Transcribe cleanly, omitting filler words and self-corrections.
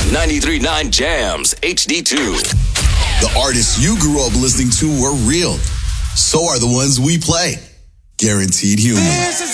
93.9 Jams HD2. The artists you grew up listening to were real. So are the ones we play. Guaranteed humor.